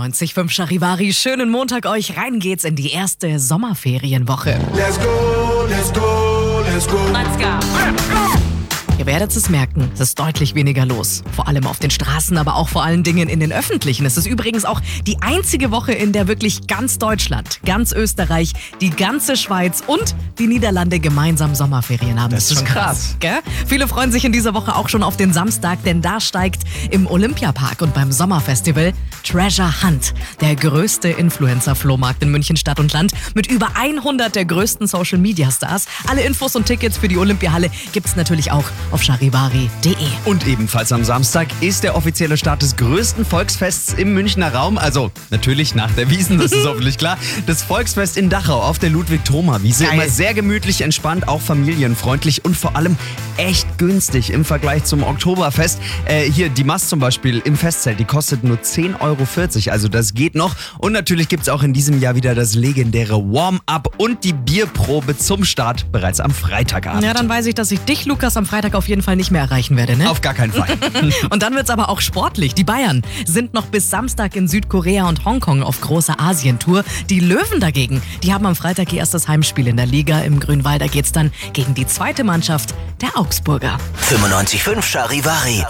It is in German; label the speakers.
Speaker 1: 95.5 Charivari. Schönen Montag euch. Rein geht's in die erste Sommerferienwoche.
Speaker 2: Let's go, let's go, let's go.
Speaker 1: Let's go. Ihr werdet es merken, es ist deutlich weniger los. Vor allem auf den Straßen, aber auch vor allen Dingen in den öffentlichen. Es ist übrigens auch die einzige Woche, in der wirklich ganz Deutschland, ganz Österreich, die ganze Schweiz und die Niederlande gemeinsam Sommerferien haben.
Speaker 3: Das ist
Speaker 1: schon
Speaker 3: krass.
Speaker 1: Gell? Viele freuen sich in dieser Woche auch schon auf den Samstag, denn da steigt im Olympiapark und beim Sommerfestival Treasure Hunt, der größte Influencer-Flohmarkt in München Stadt und Land mit über 100 der größten Social-Media-Stars. Alle Infos und Tickets für die Olympiahalle gibt's natürlich auch auf charivari.de.
Speaker 3: Und ebenfalls am Samstag ist der offizielle Start des größten Volksfests im Münchner Raum. Also natürlich nach der Wiesn, das ist hoffentlich klar. Das Volksfest in Dachau auf der Ludwig-Thoma-Wiese.
Speaker 1: Geil.
Speaker 3: Immer sehr gemütlich, entspannt, auch familienfreundlich und vor allem echt günstig im Vergleich zum Oktoberfest. Hier die Mast zum Beispiel im Festzelt, die kostet nur 10,40 €. Also das geht noch. Und natürlich gibt es auch in diesem Jahr wieder das legendäre Warm-up und die Bierprobe zum Start bereits am Freitagabend.
Speaker 1: Ja, dann weiß ich, dass ich dich, Lukas, am Freitag auf jeden Fall nicht mehr erreichen werde, ne?
Speaker 3: Auf gar keinen Fall.
Speaker 1: Und dann wird's aber auch sportlich. Die Bayern sind noch bis Samstag in Südkorea und Hongkong auf großer Asientour. Die Löwen dagegen, die haben am Freitag ihr erstes Heimspiel in der Liga. Im Grünwalder geht's dann gegen die zweite Mannschaft der Augsburger.
Speaker 4: 95.5 Charivari.